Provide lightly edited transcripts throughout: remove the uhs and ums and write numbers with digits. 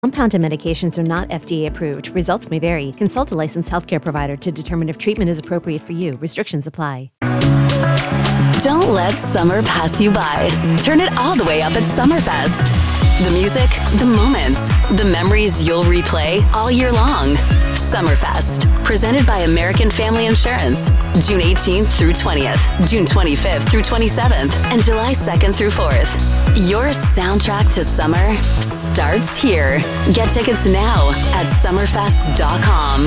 Compounded medications are not FDA approved. Results may vary. Consult a licensed healthcare provider to determine if treatment is appropriate for you. Restrictions apply. Don't let summer pass you by. Turn it all the way up at Summerfest. The music, the moments, the memories you'll replay all year long. Summerfest, presented by American Family Insurance. June 18th through 20th, June 25th through 27th, and July 2nd through 4th. Your soundtrack to summer starts here. Get tickets now at summerfest.com.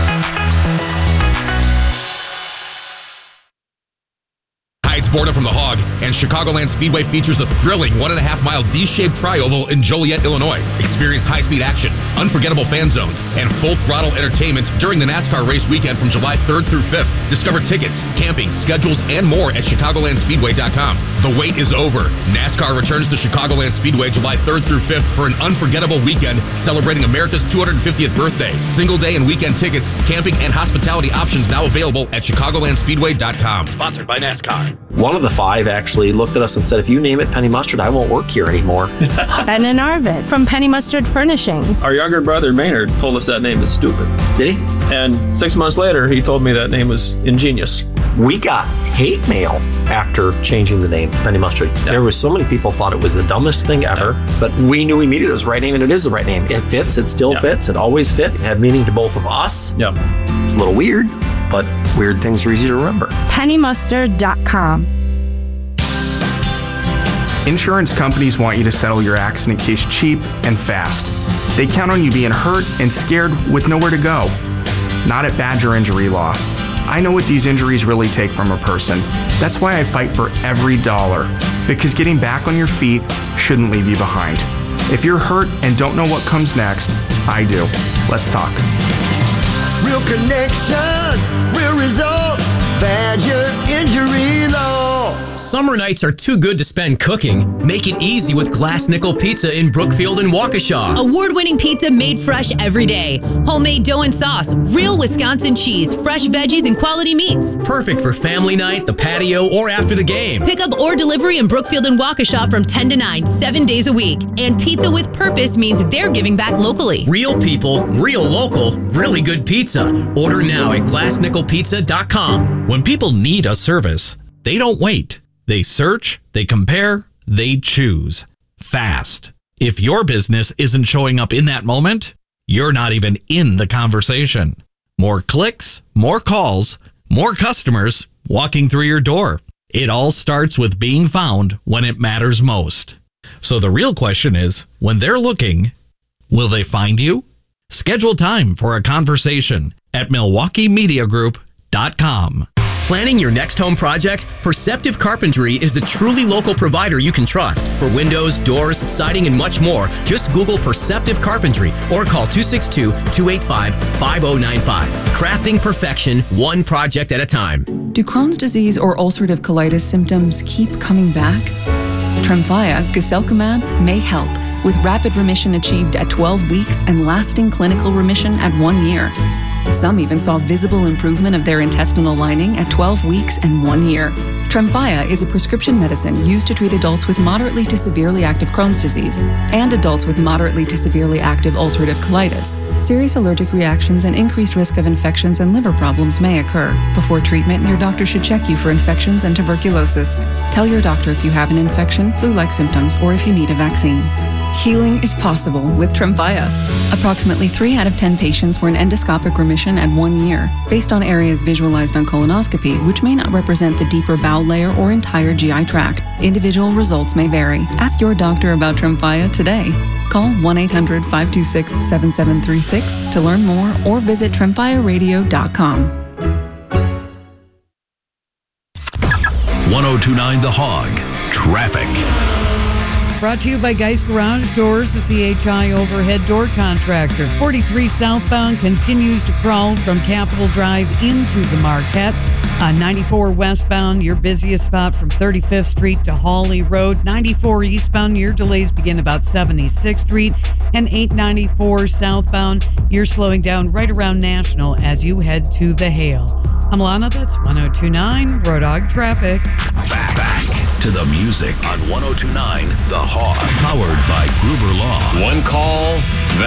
Hi, it's Borna from The Hog, and Chicagoland Speedway features a thrilling 1.5-mile D-shaped tri-oval in Joliet, Illinois. Experience high-speed action, unforgettable fan zones, and full-throttle entertainment during the NASCAR race weekend from July 3rd through 5th. Discover tickets, camping, schedules, and more at ChicagolandSpeedway.com. The wait is over. NASCAR returns to Chicagoland Speedway July 3rd through 5th for an unforgettable weekend celebrating America's 250th birthday. Single day and weekend tickets, camping, and hospitality options now available at ChicagolandSpeedway.com. Sponsored by NASCAR. One of the 5 actually looked at us and said, if you name it Penny Mustard, I won't work here anymore. Ben and Arvid from Penny Mustard Furnishings. Our younger brother Maynard told us that name is stupid. Did he? And 6 months later, he told me that name was ingenious. We got hate mail after changing the name Penny Mustard. Yeah. There were so many people thought it was the dumbest thing ever, but we knew immediately it was the right name, and it is the right name. It fits, it still fits, it always fit. It had meaning to both of us. Yeah. It's a little weird, but weird things are easy to remember. PennyMustard.com. Insurance companies want you to settle your accident case cheap and fast. They count on you being hurt and scared with nowhere to go. Not at Badger Injury Law. I know what these injuries really take from a person. That's why I fight for every dollar, because getting back on your feet shouldn't leave you behind. If you're hurt and don't know what comes next, I do. Let's talk. Real connection, real results, Badger Injury Law. Summer nights are too good to spend cooking. Make it easy with Glass Nickel Pizza in Brookfield and Waukesha. Award-winning pizza made fresh every day. Homemade dough and sauce, real Wisconsin cheese, fresh veggies, and quality meats. Perfect for family night, the patio, or after the game. Pickup or delivery in Brookfield and Waukesha from 10 to 9, 7 days a week. And Pizza with Purpose means they're giving back locally. Real people, real local, really good pizza. Order now at glassnickelpizza.com. When people need a service, they don't wait. They search, they compare, they choose. Fast. If your business isn't showing up in that moment, you're not even in the conversation. More clicks, more calls, more customers walking through your door. It all starts with being found when it matters most. So the real question is, when they're looking, will they find you? Schedule time for a conversation at MilwaukeeMediaGroup.com. Planning your next home project? Perceptive Carpentry is the truly local provider you can trust. For windows, doors, siding, and much more, just Google Perceptive Carpentry or call 262-285-5095. Crafting perfection, one project at a time. Do Crohn's disease or ulcerative colitis symptoms keep coming back? Tremfya, guselkumab, may help, with rapid remission achieved at 12 weeks and lasting clinical remission at 1 year. Some even saw visible improvement of their intestinal lining at 12 weeks and 1 year. Tremfya is a prescription medicine used to treat adults with moderately to severely active Crohn's disease and adults with moderately to severely active ulcerative colitis. Serious allergic reactions and increased risk of infections and liver problems may occur. Before treatment, your doctor should check you for infections and tuberculosis. Tell your doctor if you have an infection, flu-like symptoms, or if you need a vaccine. Healing is possible with Tremfya. Approximately 3 out of 10 patients were in endoscopic remission at 1 year, based on areas visualized on colonoscopy, which may not represent the deeper bowel layer or entire GI tract. Individual results may vary. Ask your doctor about Tremfya today. Call 1-800-526-7736 to learn more or visit tremfyaradio.com. 1029 The Hog. Traffic. Brought to you by Geist Garage Doors, the CHI overhead door contractor. 43 southbound continues to crawl from Capitol Drive into the Marquette. 94 westbound, your busiest spot from 35th Street to Hawley Road. 94 eastbound, your delays begin about 76th Street. And 894 southbound, you're slowing down right around National as you head to the Hale. I'm Lana, that's 1029 Road Hog Traffic. Back to the music on 1029 The Hog. Powered by Gruber Law. One call,